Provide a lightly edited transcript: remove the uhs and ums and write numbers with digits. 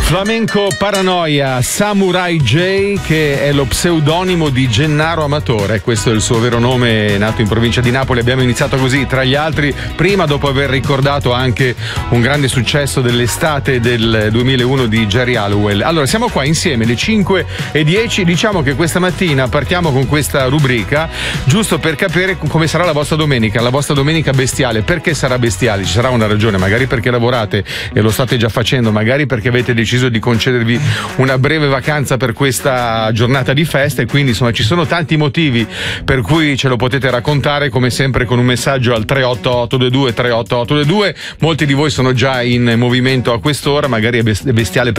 Flamenco Paranoia, Samurai J, che è lo pseudonimo di Gennaro Amatore, questo è il suo vero nome, nato in provincia di Napoli. Abbiamo iniziato così, tra gli altri, prima dopo aver ricordato anche un grande successo dell'estate del 2001 di Jerry Halliwell. Allora, siamo qua insieme alle 5:10, diciamo che questa mattina partiamo con questa rubrica, giusto per capire come sarà la vostra domenica bestiale. Perché sarà bestiale? Ci sarà una ragione, magari perché lavorate e lo state già facendo, magari perché avete deciso di concedervi una breve vacanza per questa giornata di festa, e quindi insomma ci sono tanti motivi per cui ce lo potete raccontare, come sempre con un messaggio al 38822 38822. Molti di voi sono già in movimento a quest'ora, magari è bestiale